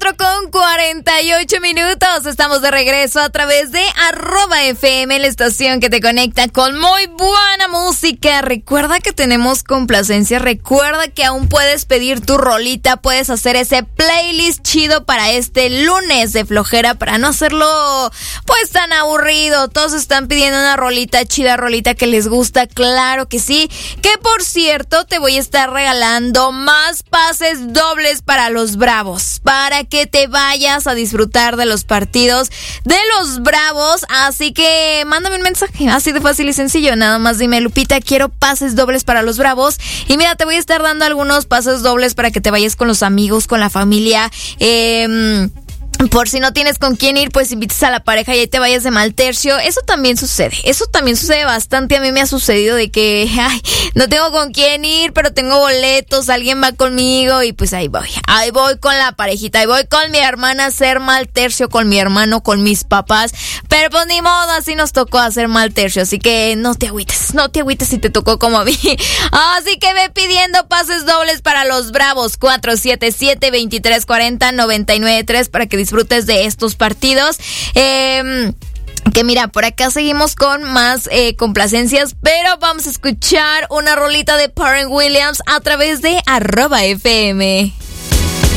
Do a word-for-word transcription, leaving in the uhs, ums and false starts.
cuatro con cuarenta y ocho minutos. Estamos de regreso a través de arroba F M, la estación que te conecta con muy buena música. Recuerda que tenemos complacencia. Recuerda que aún puedes pedir tu rolita. Puedes hacer ese playlist chido para este lunes de flojera, para no hacerlo pues tan aburrido. Todos están pidiendo una rolita chida, rolita que les gusta. Claro que sí. Que por cierto, te voy a estar regalando más pases dobles para los Bravos, para que te vayas a disfrutar de los partidos de los Bravos. Así que mándame un mensaje, así de fácil y sencillo. Nada más dime: Lupita, quiero pases dobles para los Bravos. Y mira, te voy a estar dando algunos pases dobles para que te vayas con los amigos, con la familia. Eh... Por si no tienes con quién ir, pues invites a la pareja y ahí te vayas de mal tercio. Eso también sucede, eso también sucede bastante. A mí me ha sucedido de que, ay, no tengo con quién ir, pero tengo boletos, alguien va conmigo y pues ahí voy. Ahí voy con la parejita, ahí voy con mi hermana a hacer mal tercio, con mi hermano, con mis papás. Pero pues ni modo, así nos tocó hacer mal tercio. Así que no te agüites, no te agüites si te tocó como a mí. Así que ve pidiendo pases dobles para los Bravos. cuatro siete siete, veintitrés cuarenta, noventa y nueve tres para que disfrutes de estos partidos. Eh, que mira, por acá seguimos con más eh, complacencias, pero vamos a escuchar una rolita de Pharrell Williams a través de arroba F M.